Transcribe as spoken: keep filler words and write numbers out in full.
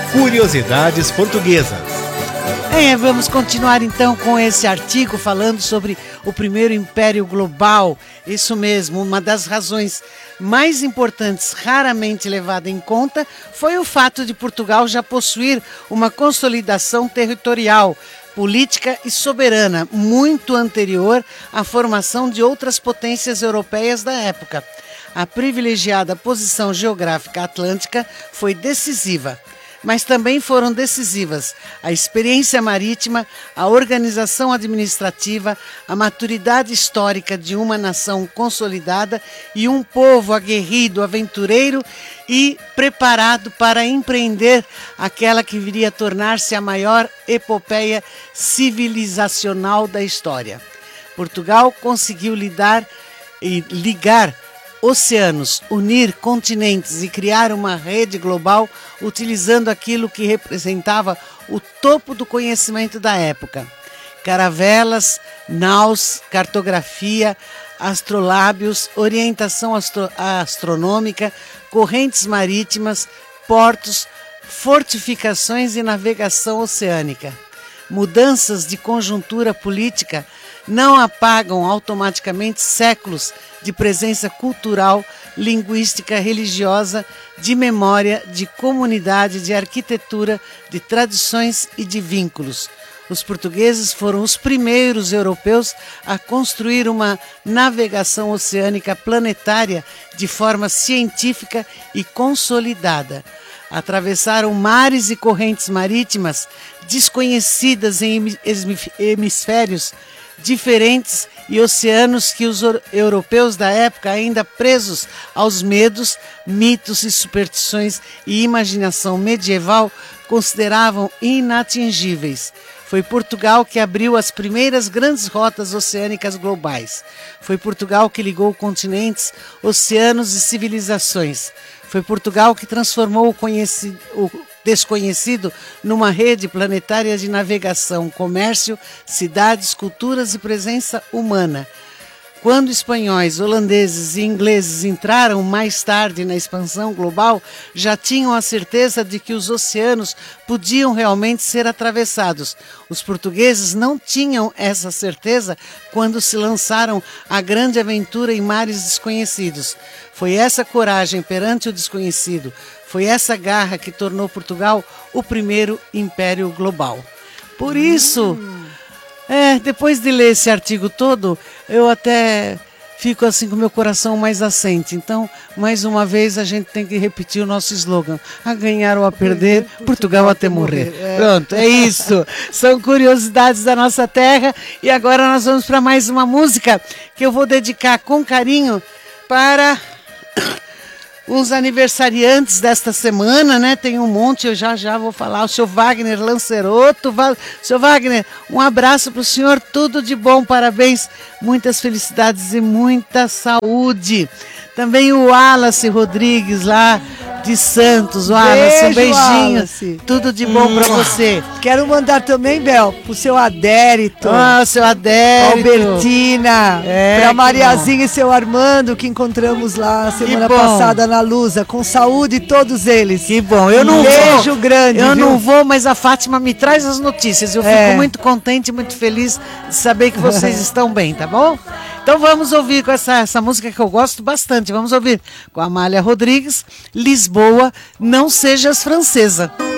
Curiosidades Portuguesas. É, vamos continuar então com esse artigo falando sobre o primeiro império global. Isso mesmo, uma das razões mais importantes, raramente levada em conta, foi o fato de Portugal já possuir uma consolidação territorial, política e soberana, muito anterior à formação de outras potências europeias da época. A privilegiada posição geográfica atlântica foi decisiva. Mas também foram decisivas a experiência marítima, a organização administrativa, a maturidade histórica de uma nação consolidada e um povo aguerrido, aventureiro e preparado para empreender aquela que viria a tornar-se a maior epopeia civilizacional da história. Portugal conseguiu lidar e ligar oceanos, unir continentes e criar uma rede global utilizando aquilo que representava o topo do conhecimento da época. Caravelas, naus, cartografia, astrolábios, orientação astro- astronômica, correntes marítimas, portos, fortificações e navegação oceânica. Mudanças de conjuntura política não apagam automaticamente séculos de presença cultural, linguística, religiosa, de memória, de comunidade, de arquitetura, de tradições e de vínculos. Os portugueses foram os primeiros europeus a construir uma navegação oceânica planetária de forma científica e consolidada. Atravessaram mares e correntes marítimas desconhecidas em hemisférios diferentes e oceanos que os europeus da época, ainda presos aos medos, mitos e superstições e imaginação medieval, consideravam inatingíveis. Foi Portugal que abriu as primeiras grandes rotas oceânicas globais. Foi Portugal que ligou continentes, oceanos e civilizações. Foi Portugal que transformou o, conhecido, o desconhecido numa rede planetária de navegação, comércio, cidades, culturas e presença humana. Quando espanhóis, holandeses e ingleses entraram mais tarde na expansão global, já tinham a certeza de que os oceanos podiam realmente ser atravessados. Os portugueses não tinham essa certeza quando se lançaram à grande aventura em mares desconhecidos. Foi essa coragem perante o desconhecido, foi essa garra que tornou Portugal o primeiro império global. Por isso... Hum. É, depois de ler esse artigo todo, eu até fico assim com o meu coração mais assente. Então, mais uma vez, a gente tem que repetir o nosso slogan. A ganhar ou a perder, Portugal, Portugal até morrer. morrer. É. Pronto, é isso. São curiosidades da nossa terra. E agora nós vamos para mais uma música que eu vou dedicar com carinho para... os aniversariantes desta semana, né? Tem um monte, eu já já vou falar. O seu Wagner Lanceroto. Va... Seu Wagner, um abraço para o senhor, tudo de bom, parabéns, muitas felicidades e muita saúde. Também o Wallace Rodrigues lá de Santos. O Wallace, um beijinho. Wallace. Tudo de bom para você. Quero mandar também, Bel, pro seu Adérito. Ah, o seu Adérito. Albertina. É, pra Mariazinha e seu Armando, que encontramos lá semana passada na Lusa. Com saúde, todos eles. Que bom. Eu não um beijo vou, grande. Eu viu? não vou, mas a Fátima me traz as notícias. Eu é. fico muito contente, muito feliz de saber que vocês estão bem, tá bom? Então vamos ouvir com essa, essa música que eu gosto bastante. Vamos ouvir com a Amália Rodrigues, Lisboa, Não Sejas Francesa.